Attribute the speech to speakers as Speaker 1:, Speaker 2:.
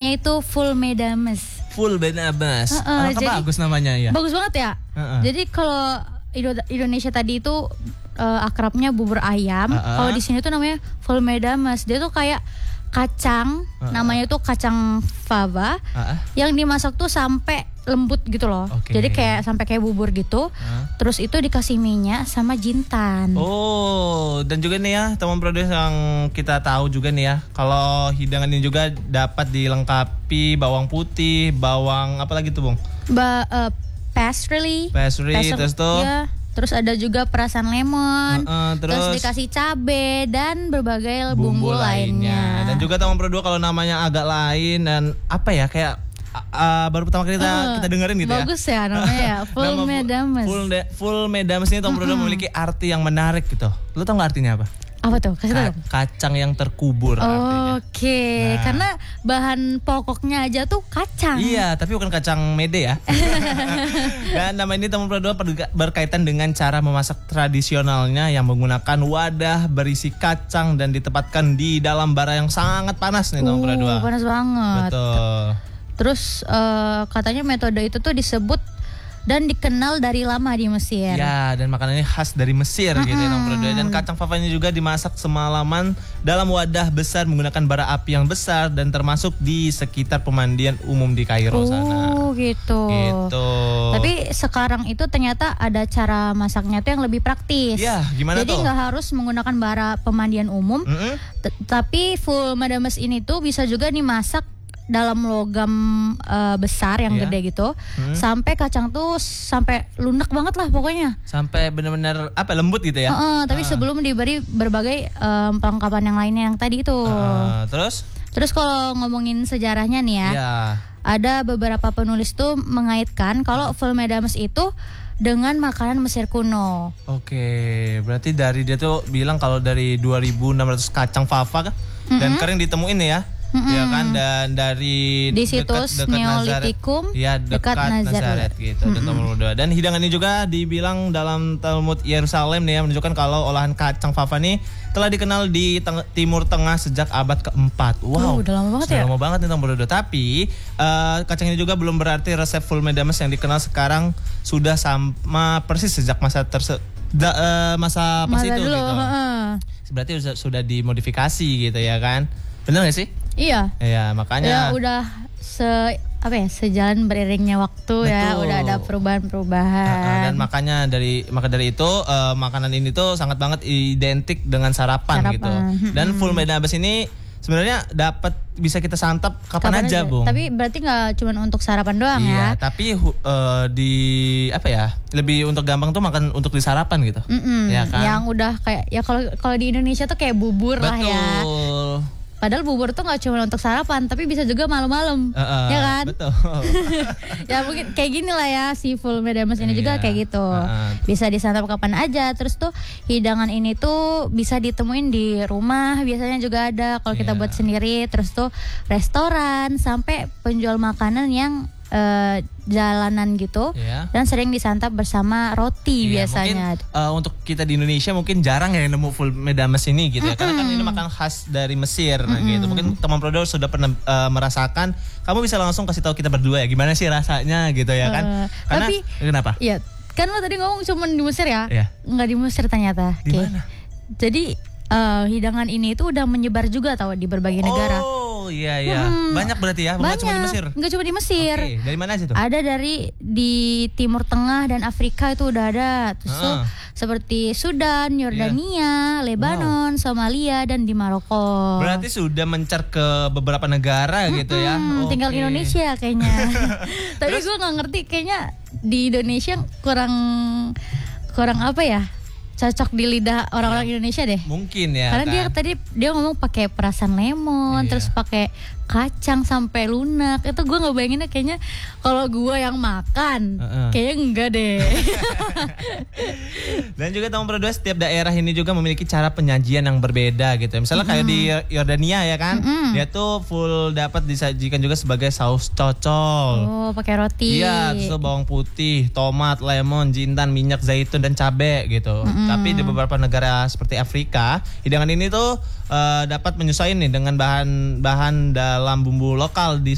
Speaker 1: Namanya itu full medames.
Speaker 2: Full medames. Jadi bagus namanya ya.
Speaker 1: Bagus banget ya. Jadi kalau Indonesia tadi itu akrabnya bubur ayam. Kalau di sini tuh namanya full medames. Dia tuh kayak kacang, namanya tuh kacang fava, yang dimasak tuh sampai lembut gitu loh. Jadi sampai kayak bubur gitu. Terus itu dikasih minyak sama jintan.
Speaker 2: Oh, dan juga nih ya teman produser yang kita tahu juga nih ya, kalau hidangan ini juga dapat dilengkapi bawang putih, bawang apa lagi tuh, Bung?
Speaker 1: Pastry,
Speaker 2: terus tuh.
Speaker 1: Ya. Terus ada juga perasan lemon, terus dikasih cabe dan berbagai bumbu lainnya.
Speaker 2: Dan juga teman produser kalau namanya agak lain dan apa ya, kayak baru pertama kali kita dengerin gitu ya.
Speaker 1: Bagus ya namanya ya, full medames.
Speaker 2: Full medames ini teman produser memiliki arti yang menarik gitu. Lu tau gak artinya apa?
Speaker 1: Apa tuh? Kasih tahu.
Speaker 2: Kacang yang terkubur artinya.
Speaker 1: Nah. Karena bahan pokoknya aja tuh kacang.
Speaker 2: Iya, tapi bukan kacang mede ya. Dan nama ini teman produser berkaitan dengan cara memasak tradisionalnya yang menggunakan wadah berisi kacang dan ditempatkan di dalam bara yang sangat panas nih teman produser.
Speaker 1: Panas banget.
Speaker 2: Betul.
Speaker 1: Terus katanya metode itu tuh disebut dan dikenal dari lama di Mesir.
Speaker 2: Ya, dan makanannya khas dari Mesir gitu ya teman produser. Dan kacang fava ini juga dimasak semalaman dalam wadah besar menggunakan bara api yang besar dan termasuk di sekitar pemandian umum di Kairo sana.
Speaker 1: Oh gitu. Tapi sekarang itu ternyata ada cara masaknya tuh yang lebih praktis.
Speaker 2: Ya, gimana
Speaker 1: Jadi
Speaker 2: tuh?
Speaker 1: nggak harus menggunakan bara pemandian umum. Tapi full medames ini tuh bisa juga dimasak dalam logam besar yang gede gitu, sampai kacang tuh sampai lunak banget lah pokoknya.
Speaker 2: Sampai benar-benar lembut gitu ya.
Speaker 1: Tapi sebelum diberi berbagai perlengkapan yang lainnya yang tadi itu. Terus kalau ngomongin sejarahnya nih ya, ada beberapa penulis tuh mengaitkan kalau full medames itu dengan makanan Mesir kuno.
Speaker 2: Oke, berarti dari dia tuh bilang kalau dari 2.600 kacang fava kan, dan kering ditemuin ya. Ya kan, dan dari
Speaker 1: di situs Neolitikum
Speaker 2: dekat Nazaret gitu. Dan hidangan ini juga dibilang dalam Talmud Yerusalem nih ya, menunjukkan kalau olahan kacang fava nih telah dikenal di Timur Tengah sejak abad keempat. Wow,
Speaker 1: udah lama banget ya.
Speaker 2: Lama banget nih teman produser. Tapi kacang ini juga belum berarti resep full medames yang dikenal sekarang sudah sama persis sejak masa pas itu
Speaker 1: dulu,
Speaker 2: gitu. Berarti sudah dimodifikasi gitu ya kan? Bener gak sih?
Speaker 1: Iya.
Speaker 2: Iya, makanya.
Speaker 1: Ya udah sejalan beriringnya waktu. Betul. Ya, udah ada perubahan-perubahan.
Speaker 2: Dan maka dari itu makanan ini tuh sangat banget identik dengan sarapan. Gitu. Dan full medames ini sebenarnya bisa kita santap kapan aja, Bung.
Speaker 1: Tapi berarti nggak cuma untuk sarapan doang ya?
Speaker 2: Iya, tapi lebih untuk gampang tuh makan untuk di sarapan gitu. Ya kan?
Speaker 1: Yang udah kayak ya kalau di Indonesia tuh kayak bubur. Betul. Lah ya. Padahal bubur tuh nggak cuma untuk sarapan, tapi bisa juga malam-malam, ya kan?
Speaker 2: Betul.
Speaker 1: Ya mungkin kayak gini lah ya, si full medames ini juga kayak gitu. Bisa disantap kapan aja. Terus tuh hidangan ini tuh bisa ditemuin di rumah, biasanya juga ada kalau kita buat sendiri. Terus tuh restoran sampai penjual makanan yang jalanan gitu, dan sering disantap bersama roti biasanya.
Speaker 2: Mungkin untuk kita di Indonesia mungkin jarang ya nemu full medames ini gitu ya, karena kan ini makanan khas dari Mesir gitu. Mungkin teman produser sudah pernah merasakan. Kamu bisa langsung kasih tahu kita berdua ya gimana sih rasanya gitu ya kan? Karena
Speaker 1: tapi
Speaker 2: kenapa?
Speaker 1: Iya, kan lo tadi ngomong cuma di Mesir ya? Nggak di Mesir ternyata.
Speaker 2: Di mana?
Speaker 1: Jadi hidangan ini tuh udah menyebar juga tahu di berbagai negara.
Speaker 2: Oh iya. Banyak berarti ya, bukan cuma di Mesir.
Speaker 1: Enggak cuma di Mesir.
Speaker 2: Dari mana aja tuh?
Speaker 1: Ada di Timur Tengah dan Afrika itu udah ada. Terus tuh seperti Sudan, Yordania, Lebanon, Somalia, dan di Maroko.
Speaker 2: Berarti sudah mencar ke beberapa negara gitu ya.
Speaker 1: Tinggal Indonesia kayaknya. Tapi gue nggak ngerti, kayaknya di Indonesia kurang apa ya? Cocok di lidah orang-orang Indonesia deh.
Speaker 2: Mungkin ya.
Speaker 1: Karena dia ngomong pakai perasan lemon, terus pakai kacang sampai lunak. Itu gue ngebayanginnya kayaknya kalau gue yang makan, kayaknya enggak deh.
Speaker 2: Dan juga teman produser, setiap daerah ini juga memiliki cara penyajian yang berbeda gitu. Misalnya kayak di Yordania ya kan, dia tuh full dapat disajikan juga sebagai saus cocol.
Speaker 1: Oh, pakai roti.
Speaker 2: Iya, terus bawang putih, tomat, lemon, jintan, minyak zaitun dan cabai gitu. Tapi di beberapa negara seperti Afrika, hidangan ini tuh dapat menyesuaikan nih dengan bahan dalam bumbu lokal di